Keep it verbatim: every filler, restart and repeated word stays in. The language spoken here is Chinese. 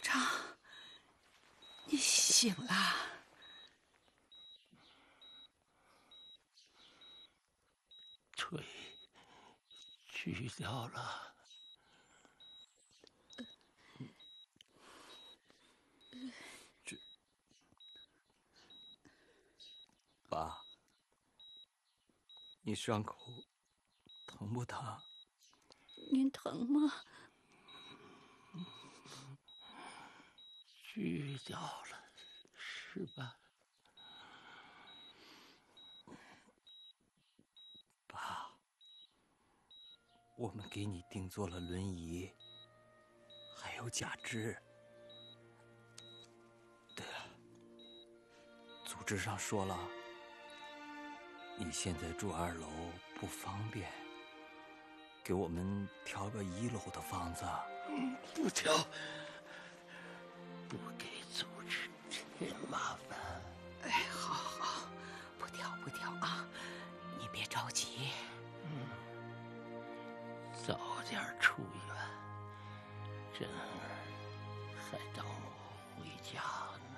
长，你醒了。 腿锯掉了。这，爸，你伤口疼不疼？ 您疼吗？ 锯掉了，是吧？爸，我们给你定做了轮椅，还有假肢。对了，组织上说了，你现在住二楼不方便，给我们挑个一楼的房子。嗯，不挑，不给组织添麻烦。 哎，好好，不挑不挑啊，你别着急。 嗯，早点出院，珍儿还等我回家呢。